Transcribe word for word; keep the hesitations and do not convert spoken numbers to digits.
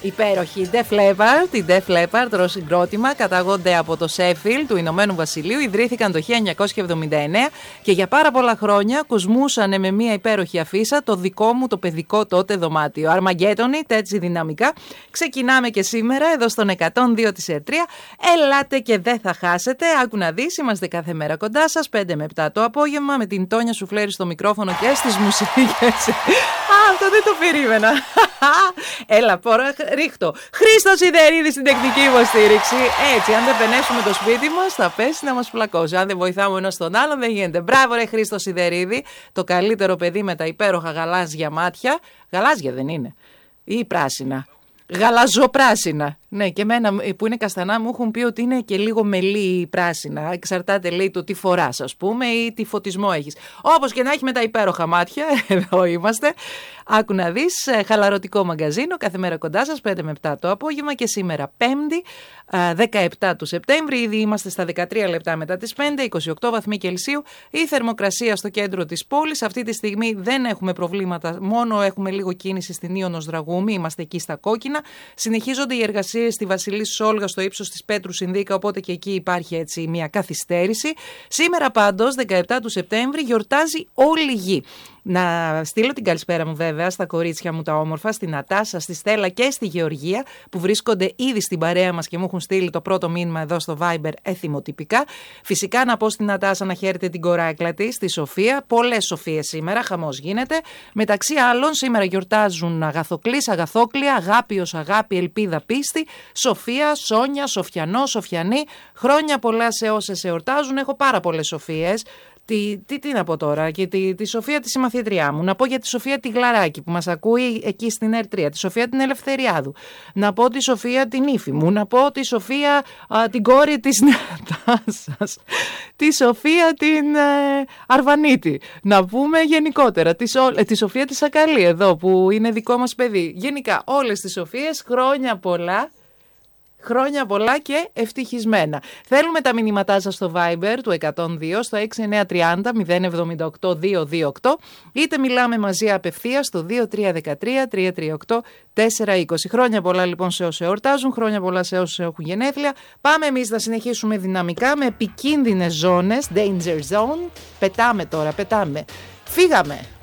Υπέροχη Def Leppard, η Def Leppard, ρο συγκρότημα, καταγόνται από το Sheffield του Ηνωμένου Βασιλείου, ιδρύθηκαν το χίλια εννιακόσια εβδομήντα εννέα και για πάρα πολλά χρόνια κοσμούσαν με μια υπέροχη αφίσα το δικό μου το παιδικό τότε δωμάτιο. Αρμαγκέτονι, έτσι δυναμικά. Ξεκινάμε και σήμερα εδώ στον εκατόν δύο της Ερτρία. Ελάτε και δεν θα χάσετε. Άκου να δεις, είμαστε κάθε μέρα κοντά σας, πέντε με επτά το απόγευμα, με την Τόνια Σουφλέρη στο μικρόφωνο και στις μουσικές. Α, αυτό δεν το περίμενα. Έλα, πόρα, ρίχτω. Χρήστος Σιδερίδης στην τεχνική υποστήριξη. Έτσι, αν δεν πενέσουμε το σπίτι μας, θα πέσει να μας φλακώσει. Αν δεν βοηθάμε ένας τον άλλον, δεν γίνεται. Μπράβο, ρε Χρήστο Σιδερίδη, το καλύτερο παιδί με τα υπέροχα γαλάζια μάτια. Γαλάζια δεν είναι, ή πράσινα. Γαλαζοπράσινα. Ναι, και εμένα που είναι καστανά μου έχουν πει ότι είναι και λίγο μελί πράσινα. Εξαρτάται, λέει, το τι φοράς, ας πούμε, ή τι φωτισμό έχεις. Όπως και να έχει με τα υπέροχα μάτια, εδώ είμαστε. Άκου να δεις, χαλαρωτικό μαγκαζίνο, κάθε μέρα κοντά σας, πέντε με επτά το απόγευμα και σήμερα Πέμπτη, δεκαεπτά του Σεπτέμβρη. Ήδη είμαστε στα δεκατρία λεπτά μετά τις πέντε, είκοσι οκτώ βαθμοί Κελσίου. Η θερμοκρασία στο κέντρο της πόλης. Αυτή τη στιγμή δεν έχουμε προβλήματα, μόνο έχουμε λίγο κίνηση στην Ήωνος Δραγούμη, είμαστε εκεί στα κόκκινα. Συνεχίζονται οι εργασίες στη Βασιλής Σόλγα στο ύψος της Πέτρου Συνδίκα, οπότε και εκεί υπάρχει έτσι μια καθυστέρηση. Σήμερα πάντως, δεκαεπτά του Σεπτέμβρη, γιορτάζει όλη η γη. Να στείλω την καλησπέρα μου βέβαια στα κορίτσια μου τα όμορφα, στην Νατάσα, στη Στέλλα και στη Γεωργία που βρίσκονται ήδη στην παρέα μας και μου έχουν στείλει το πρώτο μήνυμα εδώ στο Viber εθιμοτυπικά. Φυσικά να πω στην Νατάσα να χαίρεται την κοράκλα της, στη Σοφία. Πολλές Σοφίες σήμερα, χαμός γίνεται. Μεταξύ άλλων σήμερα γιορτάζουν Αγαθοκλής, Αγαθόκλια, Αγάπιος, Αγάπη, Ελπίδα, Πίστη, Σοφία, Σόνια, Σοφιανό, Σοφιανή. Χρόνια πολλά σε όσες εορτάζουν. Έχω πάρα πολλές Σοφίες. Τι, τι, τι να πω τώρα, και τη, τη Σοφία τη συμμαθήτριά μου. Να πω για τη Σοφία τη Γλαράκη που μας ακούει εκεί στην Ερτρία. Τη Σοφία την Ελευθεριάδου. Να πω τη Σοφία την ύφη μου. Να πω τη Σοφία α, την κόρη της Νατάσας. Τη Σοφία την ε, Αρβανίτη. Να πούμε γενικότερα. Τη, ε, τη Σοφία τη Σακαλή εδώ που είναι δικό μας παιδί. Γενικά όλες τις Σοφίες, χρόνια πολλά. Χρόνια πολλά και ευτυχισμένα. Θέλουμε τα μηνύματά σας στο Viber του εκατόν δύο στο έξι εννιά τρία μηδέν μηδέν εβδομήντα οκτώ διακόσια είκοσι οκτώ, είτε μιλάμε μαζί απευθείας στο δύο τρία ένα τρία τρία τρία οκτώ τέσσερα είκοσι. Χρόνια πολλά λοιπόν σε όσοι εορτάζουν, χρόνια πολλά σε όσοι έχουν γενέθλια. Πάμε εμείς να συνεχίσουμε δυναμικά με επικίνδυνες ζώνες, danger zone. Πετάμε τώρα, πετάμε. Φύγαμε.